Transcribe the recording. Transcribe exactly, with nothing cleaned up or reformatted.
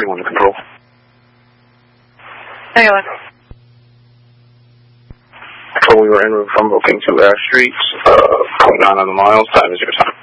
one to control. ninety-one. Control, we were en route from Booking to Ash Street, uh, point nine on the miles. Time is your time.